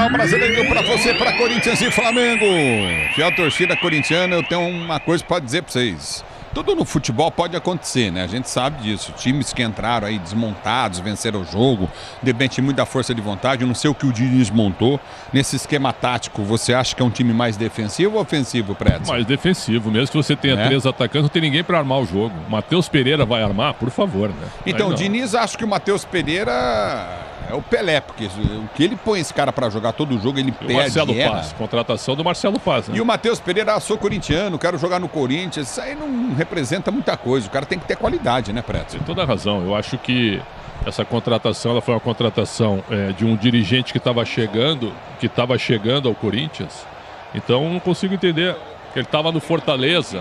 Futebol Brasileiro para você, para Corinthians e Flamengo. Fiel torcida corintiana, eu tenho uma coisa para dizer para vocês. Tudo no futebol pode acontecer, né? A gente sabe disso. Times que entraram aí desmontados, venceram o jogo, depende muito da força de vontade. Eu não sei o que o Diniz montou. Nesse esquema tático, você acha que é um time mais defensivo ou ofensivo, Prédio? Mais defensivo. Mesmo que você tenha 3 atacantes, não tem ninguém para armar o jogo. Matheus Pereira vai armar, por favor, né? Então, o Diniz acha que o Matheus Pereira é o Pelé, porque o que ele põe esse cara para jogar todo o jogo, ele perde. Marcelo Paz, contratação do Marcelo Paz, né? E o Matheus Pereira, sou corintiano, quero jogar no Corinthians. Isso aí não representa muita coisa. O cara tem que ter qualidade, né, Prédio? Tem toda a razão. Eu acho que essa contratação, ela foi uma contratação de um dirigente que estava chegando ao Corinthians. Então, não consigo entender. Ele estava no Fortaleza.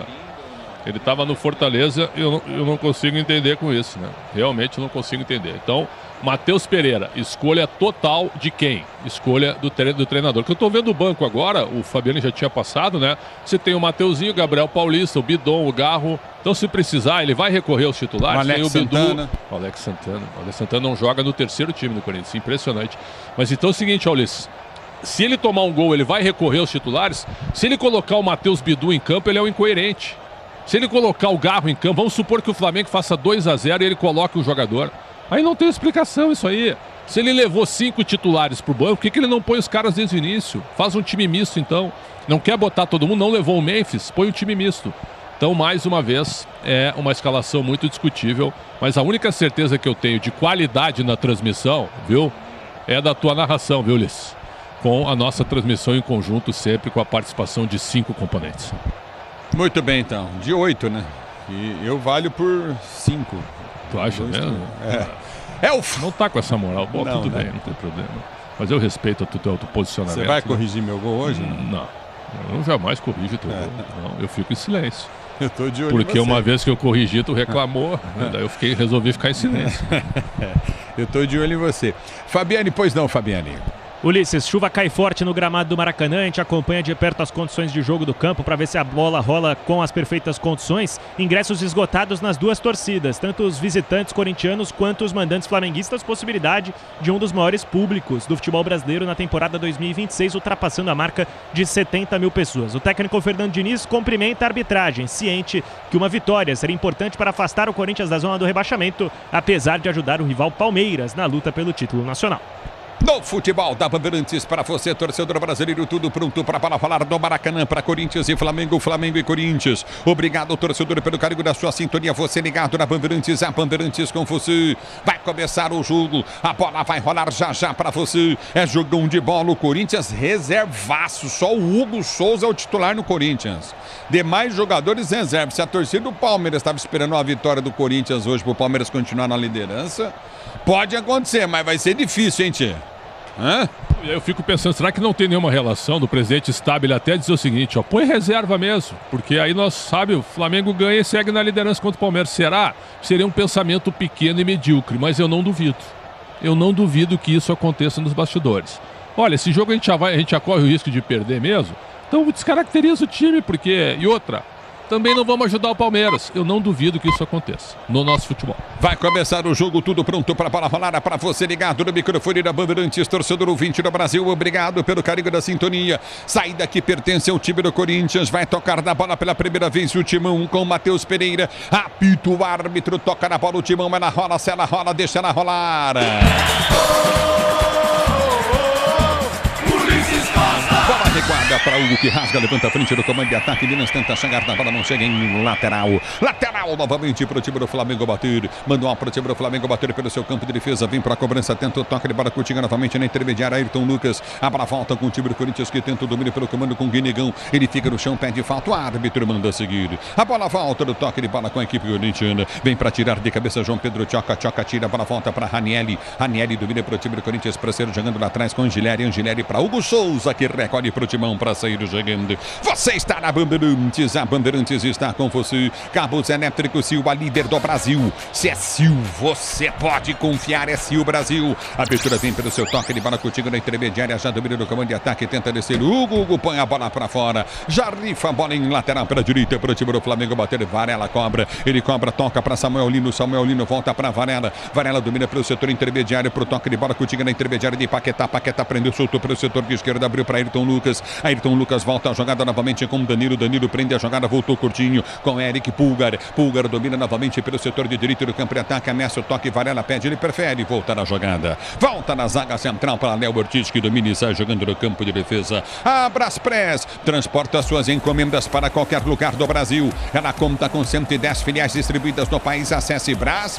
Eu não consigo entender com isso, né? Realmente não consigo entender. Então, Matheus Pereira, escolha total de quem? Escolha do treinador. Que eu tô vendo o banco agora, o Fabiano já tinha passado, né? Você tem o Mateuzinho, o Gabriel Paulista, o Bidon, o Garro. Então, se precisar, ele vai recorrer aos titulares. Tem o Bidu. O Alex Santana não joga no terceiro time do Corinthians. Impressionante. Mas então é o seguinte, Ulisses. Se ele tomar um gol, ele vai recorrer aos titulares. Se ele colocar o Matheus Bidu em campo, ele é um incoerente. Se ele colocar o Garro em campo, vamos supor que o Flamengo faça 2-0 e ele coloque o jogador. Aí não tem explicação isso aí. Se ele levou 5 titulares pro banco, por que ele não põe os caras desde o início? Faz um time misto, então. Não quer botar todo mundo, não levou o Memphis, põe um time misto. Então, mais uma vez, é uma escalação muito discutível. Mas a única certeza que eu tenho de qualidade na transmissão, viu? É da tua narração, viu, Ulisses? Com a nossa transmissão em conjunto, sempre com a participação de 5 componentes. Muito bem, então. De 8, né? E eu valho por 5. Tu acha mesmo? Não tá com essa moral. Bom, não, tudo né? bem, não tem problema. Mas eu respeito o teu posicionamento. Você vai corrigir meu gol hoje? Não. Eu jamais corrijo o teu gol. Não, eu fico em silêncio. Eu tô de olho Porque em você. Uma vez que eu corrigi, tu reclamou. Daí eu resolvi ficar em silêncio. Eu tô de olho em você. Fabiane, pois não, Fabiane? Ulisses, chuva cai forte no gramado do Maracanã. A gente acompanha de perto as condições de jogo do campo para ver se a bola rola com as perfeitas condições. Ingressos esgotados nas duas torcidas, tanto os visitantes corintianos quanto os mandantes flamenguistas. Possibilidade de um dos maiores públicos do futebol brasileiro na temporada 2026, ultrapassando a marca de 70 mil pessoas. O técnico Fernando Diniz cumprimenta a arbitragem, ciente que uma vitória seria importante para afastar o Corinthians da zona do rebaixamento, apesar de ajudar o rival Palmeiras na luta pelo título nacional. No futebol da Bandeirantes, para você, torcedor brasileiro, tudo pronto para falar do Maracanã, para Corinthians e Flamengo, Flamengo e Corinthians. Obrigado, torcedor, pelo carinho da sua sintonia. Você ligado na Bandeirantes, a Bandeirantes com você. Vai começar o jogo, a bola vai rolar já para você. É jogão de bola, o Corinthians reservaço. Só o Hugo Souza é o titular no Corinthians. Demais jogadores reservas. Se a torcida do Palmeiras estava esperando a vitória do Corinthians hoje para o Palmeiras continuar na liderança, pode acontecer, mas vai ser difícil, hein, tchê? Eu fico pensando, será que não tem nenhuma relação do presidente Stabile até dizer o seguinte, põe reserva mesmo, porque aí nós sabe, o Flamengo ganha e segue na liderança contra o Palmeiras. Será? Seria um pensamento pequeno e medíocre, mas eu não duvido. Eu não duvido que isso aconteça nos bastidores. Olha, esse jogo a gente já corre o risco de perder mesmo, então descaracteriza o time, porque... E outra, também não vamos ajudar o Palmeiras. Eu não duvido que isso aconteça no nosso futebol. Vai começar o jogo, tudo pronto para a bola rolar, para você ligado no microfone da Bandeirantes, torcedor ouvinte do Brasil, obrigado pelo carinho da sintonia. Saída que pertence ao time do Corinthians, vai tocar na bola pela primeira vez o Timão com o Matheus Pereira. Apita o árbitro, toca na bola o Timão, ela rola, se ela rola, deixa ela rolar. Recuada para Hugo, que rasga, levanta a frente do comando de ataque. Minas tenta chegar na bola, não chega em lateral. Lateral novamente para o time do Flamengo bater. Mandou para o time do Flamengo bater pelo seu campo de defesa. Vem para a cobrança, tenta o toque de bola, Coutinho novamente na intermediária. Ayrton Lucas. A bola volta com o time do Corinthians, que tenta o domínio pelo comando com o Guinegão. Ele fica no chão, pede falta. O árbitro manda seguir. A bola volta do toque de bola com a equipe corintiana. Vem para tirar de cabeça João Pedro Tchoca. Tchoca tira, a bola volta para Ranieri. Ranieri domina para o time do Corinthians, para ser jogando lá atrás com Angileri. Angileri para Hugo Souza, que recolhe para o Timão para para sair jogando. Você está na Bandeirantes, a Bandeirantes está com você. Cabos elétricos Sil, a líder do Brasil. Se é Sil, você pode confiar, é Sil Brasil. A abertura vem pelo seu toque de bola contigo na intermediária, já domina no comando de ataque, tenta descer. Hugo põe a bola para fora, já rifa a bola em lateral para a direita, para o time do Flamengo bater. Varela cobra, ele cobra, toca para Samuel Lino volta para Varela. Varela domina pelo setor intermediário, pro toque de bola contigo na intermediária de Paquetá. Paquetá prendeu, soltou pelo setor de esquerda, abriu para Ayrton Lucas. Ayrton Lucas volta a jogada novamente com Danilo. Danilo prende a jogada, voltou curtinho com Eric Pulgar. Pulgar domina novamente pelo setor de direito do campo de ataque, ameaça o toque, Varela pede, ele prefere voltar na jogada. Volta na zaga central para Léo Ortiz, que domina e sai jogando no campo de defesa. A Braspress transporta suas encomendas para qualquer lugar do Brasil. Ela conta com 110 filiais distribuídas no país. Acesse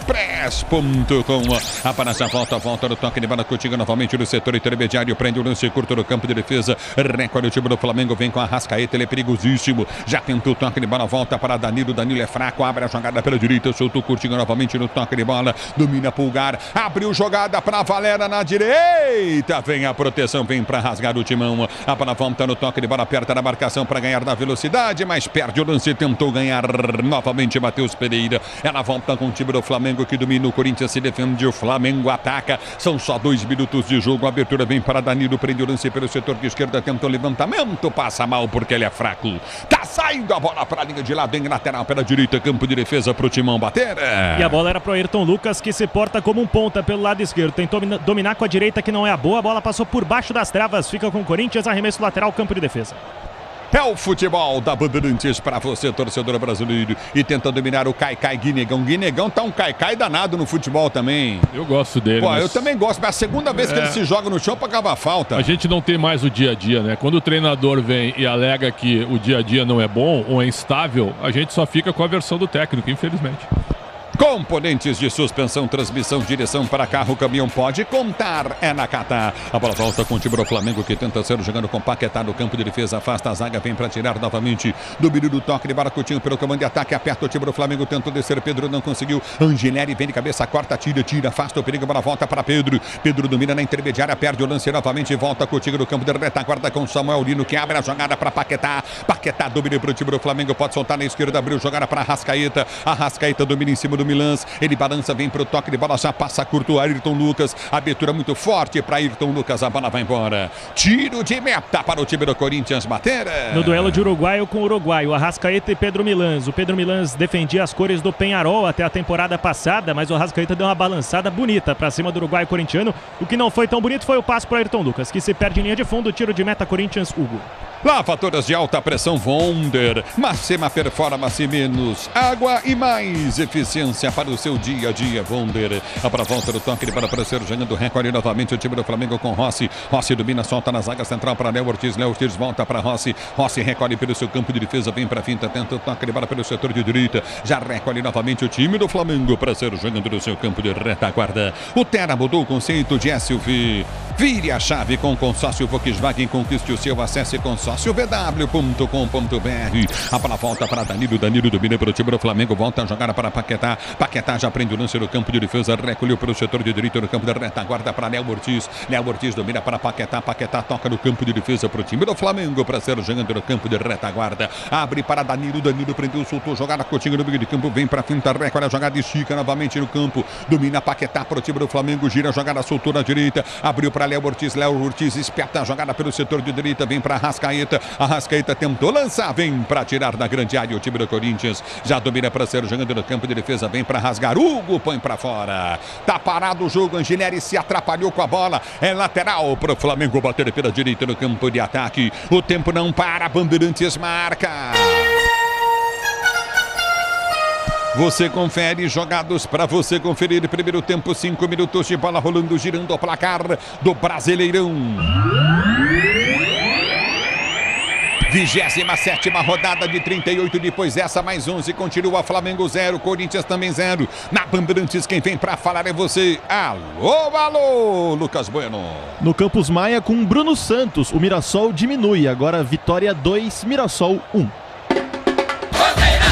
braspress.com. Apenas a volta no toque de bola contigo novamente no setor intermediário, prende o lance curto no campo de defesa. Recolhe o time do Flamengo, vem com a Arrascaeta, ele é perigosíssimo. Já tentou o toque de bola, volta para Danilo. Danilo é fraco, abre a jogada pela direita, soltou curtinho novamente no toque de bola, domina Pulgar, abriu jogada para Valera na direita, vem a proteção, vem para rasgar o timão. A bola volta no toque de bola, aperta na marcação para ganhar na velocidade, mas perde o lance, tentou ganhar novamente Matheus Pereira. Ela volta com o time do Flamengo que domina, o Corinthians se defende, o Flamengo ataca. São só 2 minutos de jogo, a abertura vem para Danilo, prende o lance pelo setor de esquerda, tenta o levantamento, passa mal porque ele é fraco. Tá saindo a bola para a linha de lado, em lateral pela direita, campo de defesa para o Timão bater. E a bola era para o Ayrton Lucas, que se porta como um ponta pelo lado esquerdo. Tentou dominar com a direita, que não é a boa. A bola passou por baixo das travas, fica com o Corinthians, arremesso lateral, campo de defesa. É o futebol da Bandeirantes para você, torcedor brasileiro. E tenta dominar o Caicai Guinegão. Guinegão tá um Caicai danado no futebol também. Eu gosto dele. Pô, eu também gosto, mas é a segunda vez que ele se joga no chão para cavar falta. A gente não tem mais o dia a dia, né? Quando o treinador vem e alega que o dia a dia não é bom ou é instável, a gente só fica com a versão do técnico, infelizmente. Componentes de suspensão, transmissão, direção para carro, caminhão, pode contar, é na Catar. A bola volta com o time do Flamengo, que tenta ser jogando com Paquetá no campo de defesa, afasta a zaga, vem para tirar novamente. Domínio do toque de bola, Coutinho pelo comando de ataque, aperta o time do Flamengo, tentou descer, Pedro não conseguiu. Angeleri vem de cabeça, corta, tira, afasta o perigo, a bola volta para Pedro. Pedro domina na intermediária, perde o lance novamente, volta contigo no campo de retaguarda com Samuel Lino, que abre a jogada para Paquetá. Paquetá domina para o time do Flamengo, pode soltar na esquerda, abriu jogada para Arrascaeta. Arrascaeta domina em cima do Milans, ele balança, vem pro toque de bola, já passa curto, Ayrton Lucas, abertura muito forte para Ayrton Lucas, a bola vai embora. Tiro de meta para o time do Corinthians bater. No duelo de uruguaio com uruguaio, Arrascaeta e Pedro Milans. O Pedro Milans defendia as cores do Peñarol até a temporada passada, mas o Arrascaeta deu uma balançada bonita para cima do uruguaio corintiano. O que não foi tão bonito foi o passe para Ayrton Lucas, que se perde em linha de fundo. Tiro de meta Corinthians, Hugo. Lavadoras de alta pressão Wonder, Máxima Performance menos água e mais eficiência para o seu dia a dia, Wonder. A para volta do toque de bola para ser jogando, recolhe novamente o time do Flamengo com Rossi. Rossi domina, solta na zaga central para Léo Ortiz. Léo Ortiz volta para Rossi. Rossi recolhe pelo seu campo de defesa, vem para a finta, tenta o toque de bola pelo setor de direita. Já recolhe novamente o time do Flamengo para ser jogando no seu campo de retaguarda. O Terra mudou o conceito de SUV. Vire a chave com o consórcio Volkswagen, conquiste o seu, acesse consórciovw.com.br. A bola volta para Danilo, Danilo domina para o time do Flamengo, volta a jogar para Paquetá. Paquetá já prende o lance no campo de defesa, recolheu pelo setor de direito no campo da retaguarda para Léo Ortiz. Léo Ortiz domina para Paquetá, Paquetá toca no campo de defesa para o time do Flamengo para ser jogando no campo de retaguarda. Abre para Danilo, Danilo prendeu, soltou, jogada Coutinho no meio de campo, vem para a finta, recolhe a jogada, estica novamente no campo, domina Paquetá para o time do Flamengo, gira a jogada, soltou na direita, abriu para Léo Ortiz esperta a jogada pelo setor de direita, vem para Arrascaeta. Arrascaeta tentou lançar, vem para tirar da grande área o time do Corinthians. Já domina para ser jogando no campo de defesa, vem para rasgar. Hugo põe para fora. Tá parado o jogo, Angeleri se atrapalhou com a bola. É lateral para o Flamengo bater pela direita no campo de ataque. O tempo não para, Bandeirantes marca. Você confere, jogados para você conferir. Primeiro tempo, 5 minutos de bola rolando, girando o placar do Brasileirão. 27ª rodada de 38, depois essa mais 11, continua Flamengo 0, Corinthians também 0. Na Bandeirantes, quem vem para falar é você. Alô, Lucas Bueno. No Campus Maia com Bruno Santos, o Mirassol diminui, agora Vitória 2, Mirassol 1.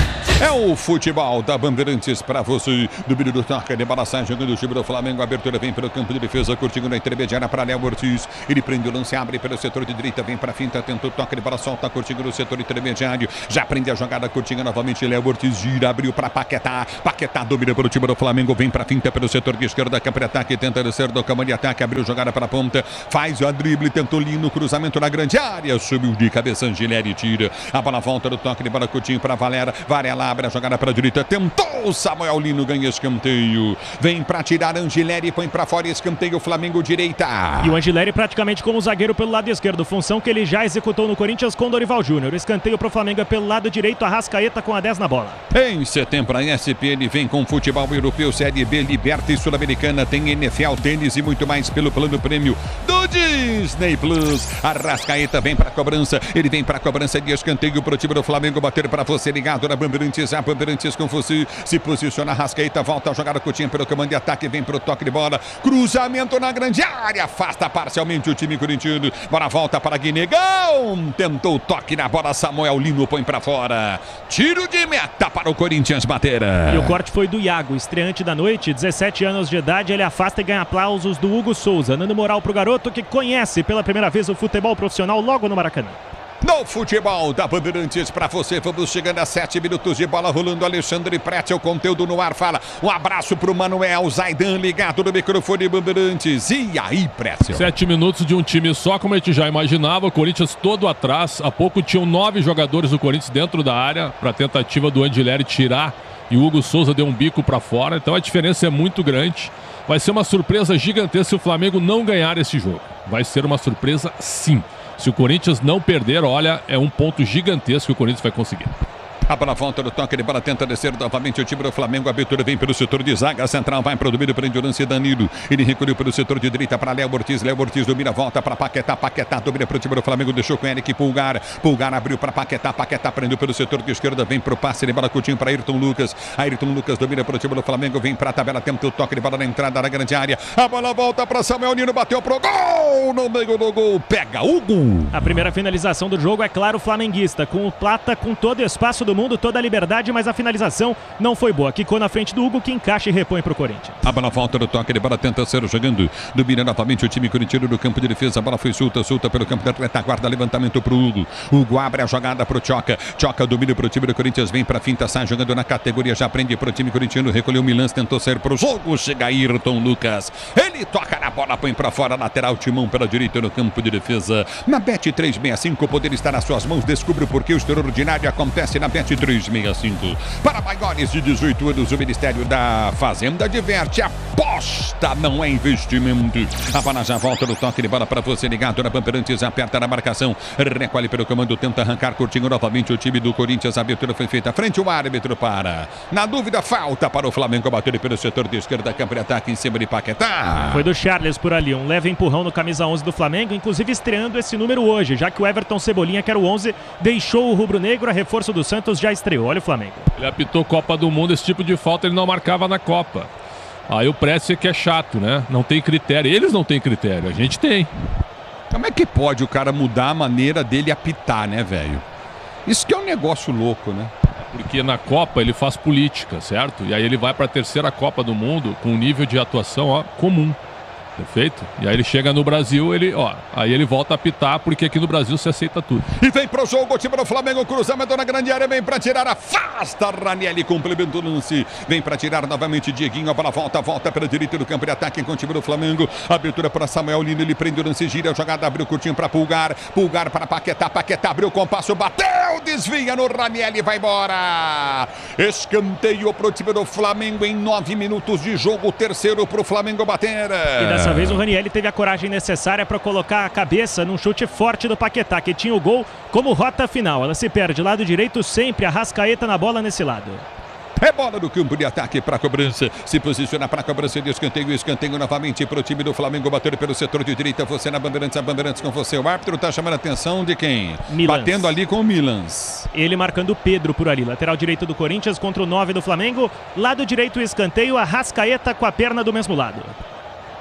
É o futebol da Bandeirantes para você. Domínio do toque de bola, sai jogando o time do Flamengo. A abertura vem pelo campo de defesa, curtindo na intermediária para Léo Ortiz. Ele prende o lance, abre pelo setor de direita, vem para a finta, tentou toque de bola, solta, curtindo no setor intermediário. Já prende a jogada, curtindo novamente. Léo Ortiz gira, abriu para Paquetá. Paquetá domina pelo time do Flamengo, vem para a finta pelo setor de esquerda, campo de ataque, tenta descer do campo de ataque, abriu jogada para a ponta, faz o drible, tentou Lino, cruzamento na grande área, subiu de cabeça, Angileri tira. A bola volta do toque de bola, curtinho para Valera. Varela abre a jogada para a direita, tentou Samuel Lino, ganha escanteio. Vem para tirar Angileri, põe para fora, escanteio Flamengo direita. E o Angileri praticamente como zagueiro pelo lado esquerdo, função que ele já executou no Corinthians com Dorival Júnior. Escanteio para o Flamengo pelo lado direito, Arrascaeta com a 10 na bola. Em setembro, a SPN vem com futebol europeu, Série B, Liberta e Sul-Americana, tem NFL, tênis e muito mais pelo plano prêmio do Disney Plus. Arrascaeta vem para a cobrança, ele vem para a cobrança de escanteio para o time do Flamengo bater para você, ligado na Bandeirantes, a Bandeirantes com você, se posiciona, Arrascaeta volta a jogar a Coutinho pelo comando de ataque, vem para o toque de bola, cruzamento na grande área, afasta parcialmente o time corintiano, bola volta para Guinegão, tentou o toque na bola, Samuel Lino põe para fora, tiro de meta para o Corinthians bater. E o corte foi do Iago, estreante da noite, 17 anos de idade, ele afasta e ganha aplausos do Hugo Souza, dando moral pro garoto que conhece pela primeira vez o futebol profissional logo no Maracanã. No futebol da Bandeirantes para você, vamos chegando a 7 minutos de bola rolando. Alexandre Pretzel, conteúdo no ar, fala. Um abraço pro Manuel Zaidan, ligado no microfone Bandeirantes. E aí, Pretzel? 7 minutos de um time só, como a gente já imaginava. O Corinthians todo atrás. Há pouco tinham 9 jogadores do Corinthians dentro da área para a tentativa do Angileri tirar. E o Hugo Souza deu um bico para fora. Então a diferença é muito grande. Vai ser uma surpresa gigantesca se o Flamengo não ganhar esse jogo. Vai ser uma surpresa, sim. Se o Corinthians não perder, olha, é um ponto gigantesco que o Corinthians vai conseguir. A bola volta do toque de bola, tenta descer novamente o time do Flamengo. A abertura vem pelo setor de zaga central, vai para o domínio, prende o lance Danilo. Ele recolheu pelo setor de direita para Léo Ortiz. Léo Ortiz domina, volta para Paquetá. Paquetá domina para o time do Flamengo, deixou com Eric Pulgar. Pulgar abriu para Paquetá. Paquetá prendeu pelo setor de esquerda, vem para o passe de bola curtinho para Ayrton Lucas. Ayrton Lucas domina para o time do Flamengo, vem para a tabela, tenta o toque de bola na entrada da grande área. A bola volta para Samuel Lino, bateu pro gol! No meio do gol, pega Hugo. A primeira finalização do jogo é claro flamenguista, com o Plata com todo o espaço do mundo, toda a liberdade, mas a finalização não foi boa. Quicou na frente do Hugo, que encaixa e repõe para o Corinthians. A bola volta no toque de bola, tenta ser jogando. Domina novamente o time corintiano no campo de defesa. A bola foi solta pelo campo da retaguarda. Levantamento para o Hugo. Hugo abre a jogada para o Tchoca. Tchoca domina para o time do Corinthians. Vem para a finta, sai jogando na categoria. Já prende para o time corintiano. Recolheu o Milan, tentou sair para o jogo. Chega Ayrton Lucas. Ele toca na bola, põe para fora. Lateral, timão pela direita no campo de defesa. Na Bet365, o poder está nas suas mãos. Descubra por que o extraordinário acontece na Bet365. Para maiores de 18 anos, o Ministério da Fazenda diverte. Aposta não é investimento. A bola já volta no toque de bola para você, ligado na Bandeirantes, aperta na marcação, recolhe pelo comando, tenta arrancar, curtinho novamente o time do Corinthians. A abertura foi feita frente, o árbitro para. Na dúvida, falta para o Flamengo bater pelo setor de esquerda, campo de ataque em cima de Paquetá. Foi do Charles por ali, um leve empurrão no camisa 11 do Flamengo, inclusive estreando esse número hoje, já que o Everton Cebolinha, que era o 11, deixou o rubro-negro. A reforço do Santos já estreou. Olha o Flamengo. Ele apitou Copa do Mundo, esse tipo de falta ele não marcava na Copa. Aí o Pretzel que é chato, né? Não tem critério. Eles não têm critério, a gente tem. Como é que pode o cara mudar a maneira dele apitar, né, velho? Isso que é um negócio louco, né? Porque na Copa ele faz política, certo? E aí ele vai para a terceira Copa do Mundo com um nível de atuação, ó, comum. Perfeito? E aí ele chega no Brasil, aí ele volta a apitar, porque aqui no Brasil se aceita tudo. E vem pro jogo o time do Flamengo, cruzamento na grande área, vem pra tirar, afasta Ranieri, complementa o lance, vem pra tirar novamente Dieguinho, a bola volta pela direita do campo de ataque com o time do Flamengo, abertura para Samuel Lino, ele prende o lance, gira a jogada, abriu curtinho pra Pulgar para Paquetá, Paquetá abriu o compasso, bateu, desvia no Ranieri, vai embora, escanteio pro time do Flamengo em 9 minutos de jogo, terceiro pro Flamengo bater. E dessa vez o Ranieri teve a coragem necessária para colocar a cabeça num chute forte do Paquetá, que tinha o gol como rota final. Ela se perde lado direito sempre, Arrascaeta na bola nesse lado. É bola do campo de ataque para a cobrança. Se posiciona para a cobrança de escanteio. Escanteio novamente para o time do Flamengo. Bater pelo setor de direita. Você na Bandeirantes, a Bandeirantes com você. O árbitro está chamando a atenção de quem? Milans. Batendo ali com o Milans. Ele marcando o Pedro por ali. Lateral direito do Corinthians contra o 9 do Flamengo. Lado direito, escanteio. Arrascaeta com a perna do mesmo lado.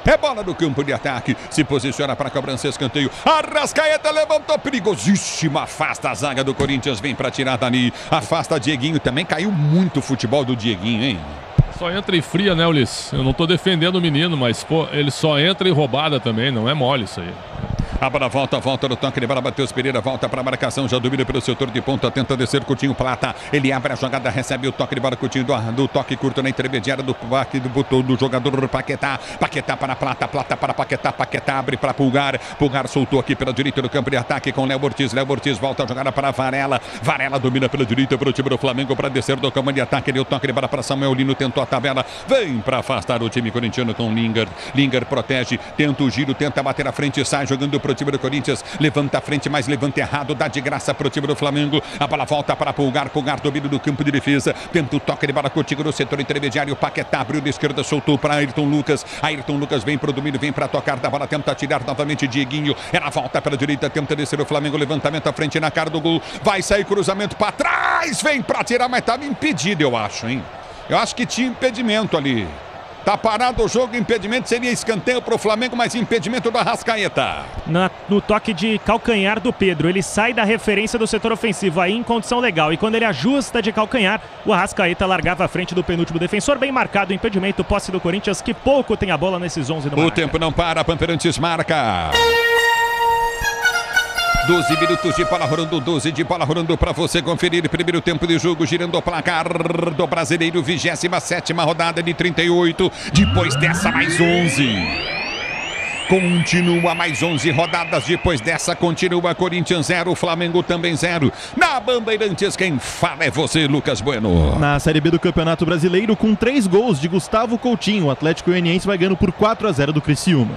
É bola no campo de ataque. Se posiciona para cobrança, escanteio. Arrascaeta levantou, perigosíssima. Afasta a zaga do Corinthians, vem para tirar dali. Afasta Dieguinho, também caiu muito o futebol do Dieguinho, hein? Só entra e fria, né, Ulisses? Eu não tô defendendo o menino, mas, pô, ele só entra e roubada também, não é mole isso aí. A bola volta no toque de bola, Matheus Pereira volta para a marcação, já domina pelo setor de ponta, tenta descer Coutinho Plata, ele abre a jogada, recebe o toque de bola, Coutinho do toque curto na intermediária do jogador Paquetá, Paquetá para Plata, Plata para Paquetá, Paquetá abre para Pulgar, Pulgar soltou aqui pela direita do campo de ataque com Léo Ortiz volta a jogada para Varela, Varela domina pela direita para o time do Flamengo para descer do campo de ataque, deu toque de bola para Samuel Lino, tentou a tabela, vem para afastar o time corintiano com Lingard protege, tenta o giro, tenta bater à frente, sai jogando pro time do Corinthians, levanta a frente, mas levanta errado, dá de graça pro time do Flamengo, a bola volta para Pulgar domínio do campo de defesa, tenta o toque de bola contigo no setor intermediário, Paquetá abriu da esquerda, soltou para Ayrton Lucas vem pro domínio, vem para tocar da bola, tenta tirar novamente Dieguinho, ela volta pela direita, tenta descer o Flamengo, levantamento à frente na cara do gol, vai sair cruzamento para trás, vem para tirar, mas estava impedido, eu acho, hein? Eu acho que tinha impedimento ali. Tá parado o jogo, impedimento seria escanteio para o Flamengo, mas impedimento do Arrascaeta. No toque de calcanhar do Pedro, ele sai da referência do setor ofensivo aí em condição legal. E quando ele ajusta de calcanhar, o Arrascaeta largava à frente do penúltimo defensor. Bem marcado o impedimento, posse do Corinthians, que pouco tem a bola nesses 11 do Maraca. O tempo não para, Pamperantes marca. 12 minutos de bola rolando, 12 de bola rolando para você conferir. Primeiro tempo de jogo, girando o placar do Brasileiro, 27ª rodada de 38. Depois dessa, mais 11. Continua mais 11 rodadas. Depois dessa, continua Corinthians 0, Flamengo também 0. Na Bandeirantes, quem fala é você, Lucas Bueno. Na Série B do Campeonato Brasileiro, com 3 gols de Gustavo Coutinho, o Atlético Goianiense vai ganhando por 4-0 do Criciúma.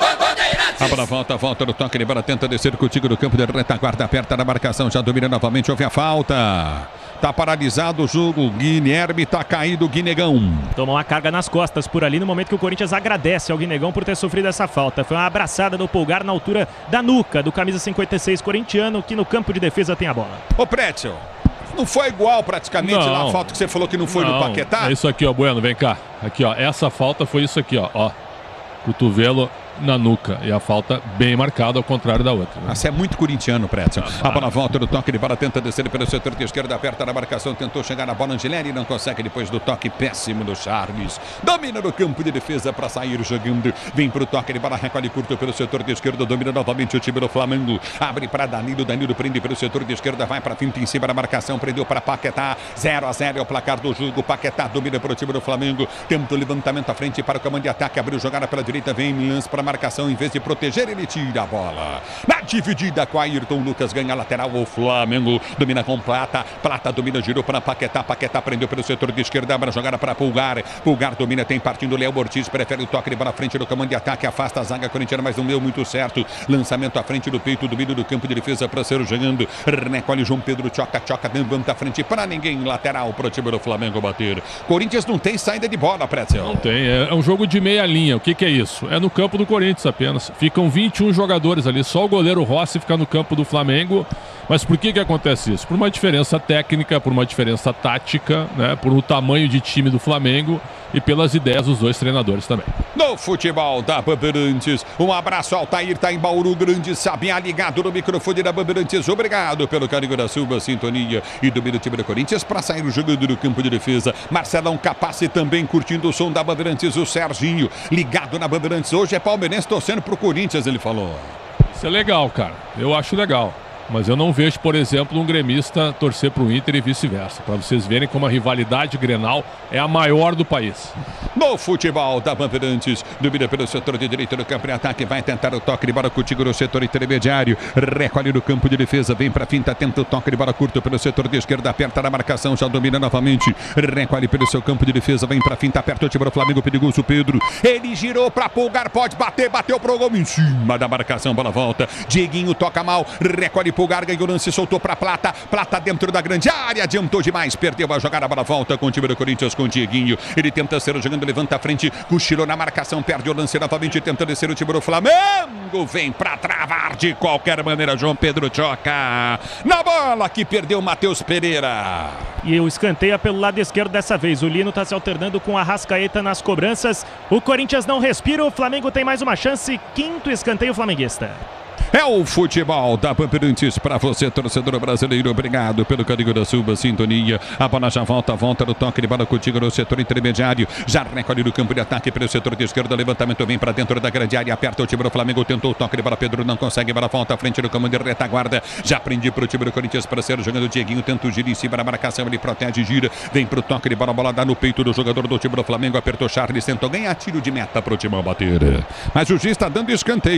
A bola volta no toque de bola, tenta descer contigo no campo de retaguarda, aperta na marcação, já domina novamente, houve a falta. Tá paralisado o jogo, Guilherme tá caído, Guinegão. Tomou uma carga nas costas por ali no momento que o Corinthians agradece ao Guinegão por ter sofrido essa falta. Foi uma abraçada do Pulgar na altura da nuca do camisa 56 corintiano, que no campo de defesa tem a bola. Ô Pretzel, não foi igual praticamente lá a falta que você falou que não foi no Paquetá? É isso aqui, ó, Bueno, vem cá. Aqui, ó, essa falta foi isso aqui, ó. Cotovelo na nuca, e a falta bem marcada ao contrário da outra, né? Essa é muito corintiano, Pretzel. A bola volta no toque de bola, tenta descer pelo setor de esquerda, aperta na marcação, tentou chegar na bola, Angelini não consegue depois do toque péssimo do Charles. Domina no campo de defesa para sair jogando, vem pro toque de bola, recolhe curto pelo setor de esquerda, domina novamente o time do Flamengo, abre para Danilo prende pelo setor de esquerda, vai para finta em cima da marcação, prendeu para Paquetá, 0-0 é o placar do jogo, Paquetá domina para o time do Flamengo, tenta o levantamento à frente para o comando de ataque, abriu jogada pela direita, vem lance para marcação, em vez de proteger, ele tira a bola. Na dividida com Ayrton Lucas, ganha a lateral, o Flamengo domina com Plata, Plata domina, girou para Paquetá, Paquetá prendeu pelo setor de esquerda, abre a jogada para Pulgar, Pulgar domina, tem partindo Léo Ortiz, prefere o toque de bola à frente do comando de ataque, afasta a zaga corintiana, mas não deu muito certo, lançamento à frente do peito, domínio do campo de defesa para ser jogando, recolhe João Pedro, choca, levanta à frente para ninguém, lateral para o time do Flamengo bater. Corinthians não tem saída de bola, Pretzel. Não tem, é um jogo de meia linha. O que é isso? É no campo do Corinthians apenas. Ficam 21 jogadores ali, só o goleiro Rossi fica no campo do Flamengo. Mas por que acontece isso? Por uma diferença técnica, por uma diferença tática, né? Por um tamanho de time do Flamengo e pelas ideias dos dois treinadores também. No futebol da Bandeirantes, um abraço ao Tair, tá em Bauru Grande, Sabinha ligado no microfone da Bandeirantes. Obrigado pelo carinho da Silva, sintonia e domínio do time do Corinthians para sair jogando no campo de defesa. Marcelão Capassi também curtindo o som da Bandeirantes, o Serginho ligado na Bandeirantes. Hoje é palmeirense torcendo pro Corinthians, ele falou. Isso é legal, cara. Eu acho legal. Mas eu não vejo, por exemplo, um gremista torcer para o Inter e vice-versa. Para vocês verem como a rivalidade Grenal é a maior do país. No futebol da Bandeirantes, domina pelo setor de direita do campo de ataque, vai tentar o toque de bola contigo no setor intermediário, recolhe no campo de defesa, vem para finta, tenta o toque de bola curto pelo setor de esquerda, aperta na marcação, já domina novamente, recolhe pelo seu campo de defesa, vem para finta, aperta o time do Flamengo, perigoso Pedro, ele girou para Pulgar, pode bater, bateu pro gol em cima da marcação, bola volta, Dieguinho toca mal, recolhe Pulgar ganhou o lance, soltou para Plata. Plata dentro da grande área, adiantou demais, perdeu a jogada, a bola volta com o time do Corinthians, com o Dieguinho. Ele tenta ser jogando, levanta a frente, cochilou na marcação, perde o lance novamente, tenta descer o time do Flamengo. Vem para travar de qualquer maneira, João Pedro choca na bola que perdeu o Matheus Pereira. E o escanteio é pelo lado esquerdo dessa vez. O Lino está se alternando com a Arrascaeta nas cobranças. O Corinthians não respira, o Flamengo tem mais uma chance. Quinto escanteio flamenguista. É o futebol da Bandeirantes para você, torcedor brasileiro. Obrigado pelo carinho da sua sintonia. A bola já volta no toque de bola contigo no setor intermediário. Já recolhe no campo de ataque pelo setor de esquerda. Levantamento vem para dentro da grande área. Aperta o time do Flamengo. Tentou o toque de bola. Pedro não consegue. Bola volta à frente do comando de retaguarda. Já prende para o time do Corinthians para ser jogando o Dieguinho. Tenta o giro em cima da marcação. Ele protege, gira. Vem para o toque de bola. A bola dá no peito do jogador do time do Flamengo. Apertou Charles. Tentou ganhar tiro de meta para o time bater. Mas o juiz está dando escanteio.